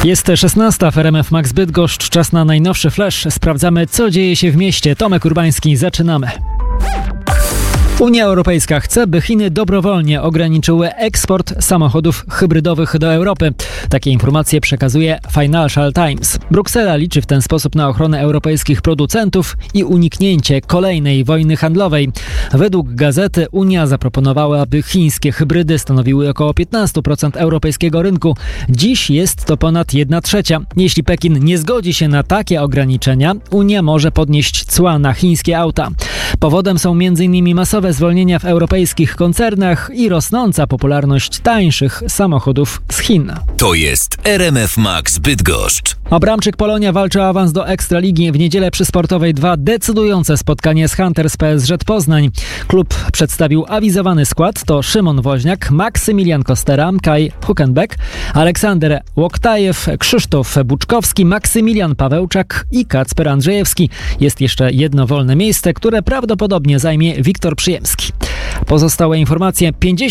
Jest 16 w RMF Max Bydgoszcz. Czas na najnowszy flash. Sprawdzamy, co dzieje się w mieście. Tomek Urbański, zaczynamy. Unia Europejska chce, by Chiny dobrowolnie ograniczyły eksport samochodów hybrydowych do Europy. Takie informacje przekazuje Financial Times. Bruksela liczy w ten sposób na ochronę europejskich producentów i uniknięcie kolejnej wojny handlowej. Według gazety Unia zaproponowała, aby chińskie hybrydy stanowiły około 15% europejskiego rynku. Dziś jest to ponad 1/3. Jeśli Pekin nie zgodzi się na takie ograniczenia, Unia może podnieść cła na chińskie auta. Powodem są m.in. masowe zwolnienia w europejskich koncernach i rosnąca popularność tańszych samochodów z Chin. To jest RMF Max Bydgoszcz. Abramczyk Polonia walczy o awans do Ekstraligi. W niedzielę przy Sportowej 2 decydujące spotkanie z Hunters PSŻ Poznań. Klub przedstawił awizowany skład. To Szymon Woźniak, Maksymilian Kostera, Kaj Hukenbeck, Aleksander Łoktajew, Krzysztof Buczkowski, Maksymilian Pawełczak i Kacper Andrzejewski. Jest jeszcze jedno wolne miejsce, które prawdopodobnie zajmie Wiktor Przyjemski. Pozostałe informacje.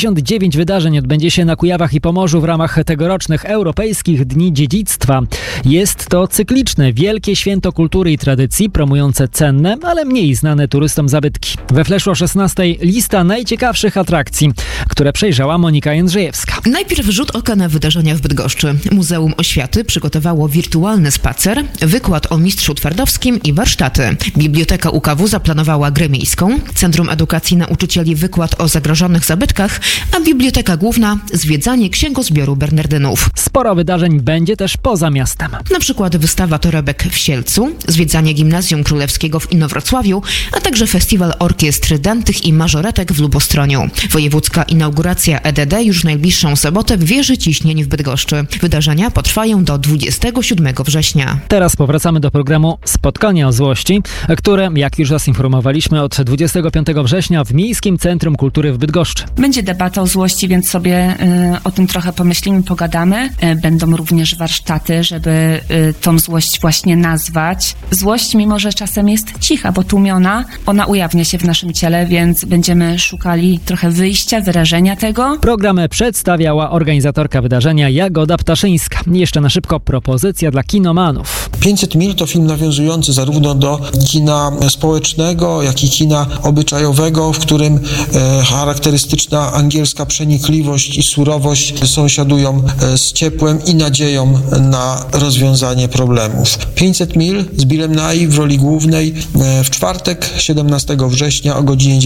59 wydarzeń odbędzie się na Kujawach i Pomorzu w ramach tegorocznych Europejskich Dni Dziedzictwa. Jest to cykliczne, wielkie święto kultury i tradycji, promujące cenne, ale mniej znane turystom zabytki. We Flashu o 16:00 lista najciekawszych atrakcji, które przejrzała Monika Jędrzejewska. Najpierw rzut oka na wydarzenia w Bydgoszczy. Muzeum Oświaty przygotowało wirtualny spacer, wykład o mistrzu twardowskim i warsztaty. Biblioteka UKW zaplanowała grę miejską, Centrum Edukacji Nauczycieli wykład o zagrożonych zabytkach, a Biblioteka Główna zwiedzanie księgozbioru Bernardynów. Sporo wydarzeń będzie też poza miastem. Na przykład wystawa torebek w Sielcu, zwiedzanie Gimnazjum Królewskiego w Inowrocławiu, a także festiwal orkiestry dantych i mażoretek w Lubostroniu. Wojewódzka inauguracja EDD już w najbliższą sobotę w Wieży Ciśnień w Bydgoszczy. Wydarzenia potrwają do 27 września. Teraz powracamy do programu Spotkania o Złości, które, jak już Was informowaliśmy, od 25 września w Miejskim Centrum Kultury w Bydgoszczy. Będzie debata o złości, więc sobie o tym trochę pomyślimy, pogadamy. Będą również warsztaty, żeby tą złość właśnie nazwać. Złość, mimo że czasem jest cicha, bo tłumiona, ona ujawnia się w naszym ciele, więc będziemy szukali trochę wyjścia, wyrażenia tego. Program przedstawiała organizatorka wydarzenia Jagoda Ptaszyńska. Jeszcze na szybko propozycja dla kinomanów. 500 mil to film nawiązujący zarówno do kina społecznego, jak i kina obyczajowego, w którym charakterystyczna angielska przenikliwość i surowość sąsiadują z ciepłem i nadzieją na rozwiązanie problemów. 500 mil z Billem Nighy w roli głównej w czwartek 17 września o godzinie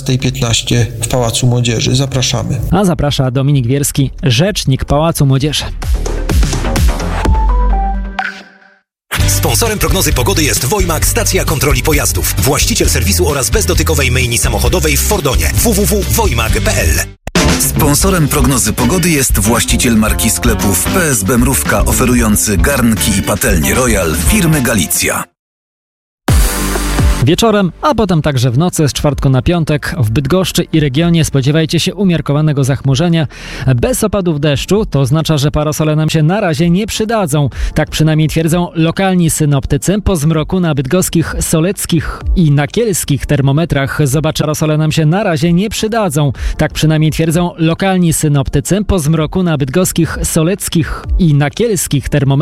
19:15 w Pałacu Młodzieży. Zapraszamy. A zaprasza Dominik Wierski, rzecznik Pałacu Młodzieży. Sponsorem prognozy pogody jest Wojmak, stacja kontroli pojazdów. Właściciel serwisu oraz bezdotykowej myjni samochodowej w Fordonie. www.wojmak.pl. Sponsorem prognozy pogody jest właściciel marki sklepów PSB Mrówka, oferujący garnki i patelnie Royal firmy Galicja. Wieczorem, a potem także w nocy z czwartku na piątek w Bydgoszczy i regionie spodziewajcie się umiarkowanego zachmurzenia. Bez opadów deszczu to oznacza, że parasole nam się na razie nie przydadzą. Tak przynajmniej twierdzą lokalni synoptycy. Po zmroku na bydgoskich, soleckich i nakielskich termometrach parasole nam się na razie nie przydadzą. Tak przynajmniej twierdzą lokalni synoptycy. Po zmroku na bydgoskich, soleckich i nakielskich termometrach